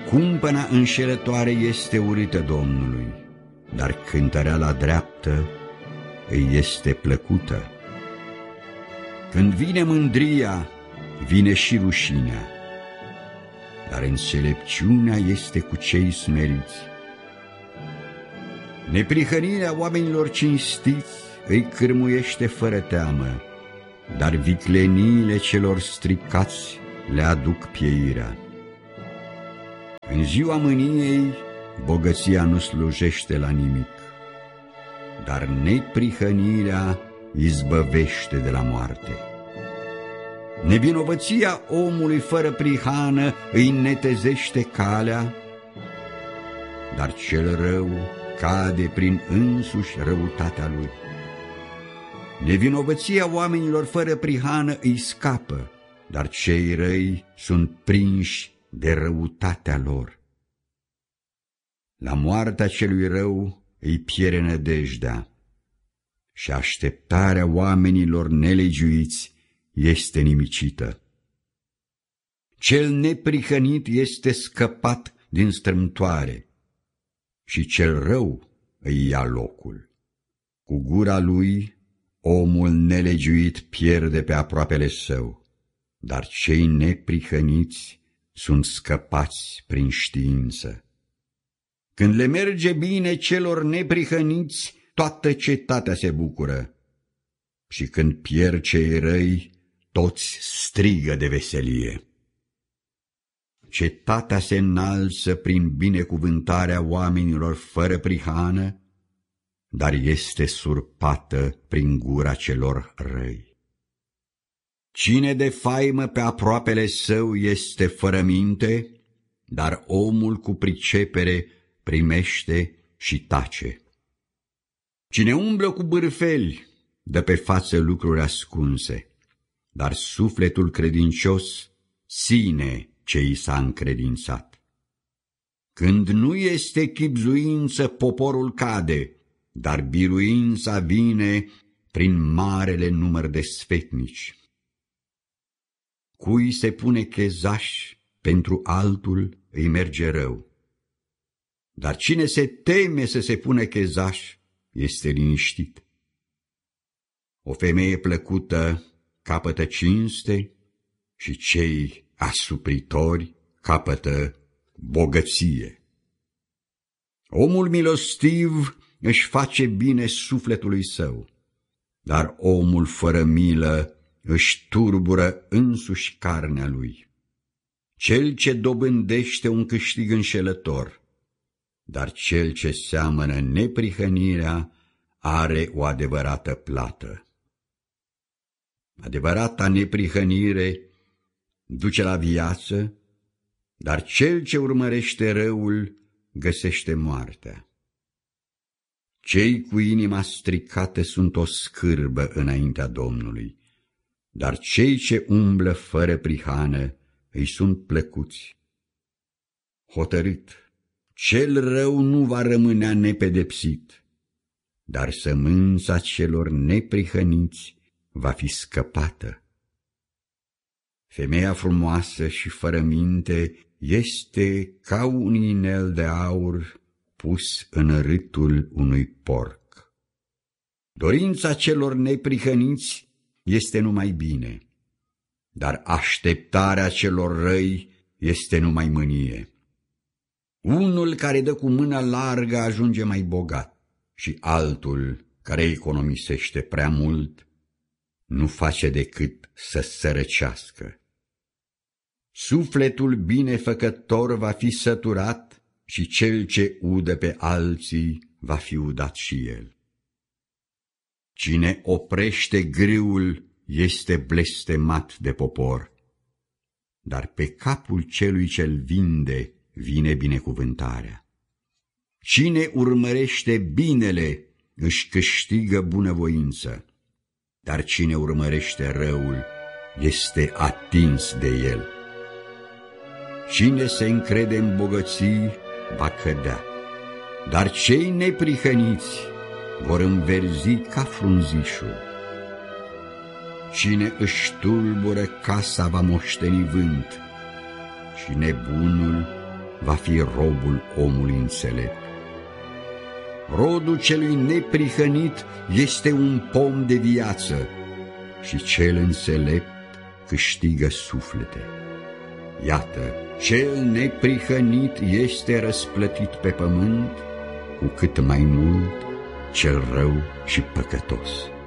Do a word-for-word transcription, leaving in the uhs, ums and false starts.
Cumpăna înșelătoare este urâtă Domnului, dar cântăreala dreaptă îi este plăcută. Când vine mândria, vine și rușinea, dar înțelepciunea este cu cei smeriți. Neprihănirea oamenilor cinstiți îi cârmuiește fără teamă, dar vicleniile celor stricați le aduc pieirea. În ziua mâniei, bogăția nu slujește la nimic, dar neprihănirea izbăvește de la moarte. Nevinovăția omului fără prihană îi netezește calea, dar cel rău cade prin însuși răutatea lui. Nevinovăția oamenilor fără prihană îi scapă, dar cei răi sunt prinși de răutatea lor. La moartea celui rău îi pierde nădejdea și așteptarea oamenilor nelegiuiți este nimicită. Cel neprihănit este scăpat din strâmtoare și cel rău îi ia locul. Cu gura lui omul nelegiuit pierde pe aproapele său, dar cei neprihăniți sunt scăpați prin știință. Când le merge bine celor neprihăniți, toată cetatea se bucură, și când pierd cei răi, toți strigă de veselie. Cetatea se înalță prin binecuvântarea oamenilor fără prihană, dar este surpată prin gura celor răi. Cine de faimă pe aproapele său este fără minte, dar omul cu pricepere primește și tace. Cine umblă cu bârfeli dă pe față lucruri ascunse, dar sufletul credincios ține ce i s-a încredințat. Când nu este chibzuință, poporul cade, dar biruința vine prin marele număr de sfetnici. Cui se pune chezaș, pentru altul îi merge rău, dar cine se teme să se pună chezaș este liniștit. O femeie plăcută capătă cinste și cei asupritori capătă bogăție. Omul milostiv își face bine sufletului său, dar omul fără milă își turbură însuși carnea lui. Cel ce dobândește un câștig înșelător, dar cel ce seamănă neprihănirea are o adevărată plată. Adevărata neprihănire duce la viață, dar cel ce urmărește răul găsește moartea. Cei cu inima stricată sunt o scârbă înaintea Domnului, dar cei ce umblă fără prihană îi sunt plăcuți. Hotărât, cel rău nu va rămânea nepedepsit, dar sămânța celor neprihăniți va fi scăpată. Femeia frumoasă și fără minte este ca un inel de aur pus în râtul unui porc. Dorința celor neprihăniți este numai bine, dar așteptarea celor răi este numai mânie. Unul care dă cu mâna largă ajunge mai bogat și altul care economisește prea mult nu face decât să sărăcească. Sufletul binefăcător va fi săturat și cel ce udă pe alții va fi udat și el. Cine oprește grâul este blestemat de popor, dar pe capul celui ce-l vinde vine binecuvântarea. Cine urmărește binele își câștigă bunăvoință, dar cine urmărește răul este atins de el. Cine se încrede în bogății va cădea, dar cei neprihăniți vor înverzi ca frunzișul. Cine își tulbură casa va moșteni vânt și nebunul va fi robul omului înțelept. Rodul celui neprihănit este un pom de viață și cel înțelept câștigă suflete. Iată, cel neprihănit este răsplătit pe pământ, cu cât mai mult cel rău și păcătos.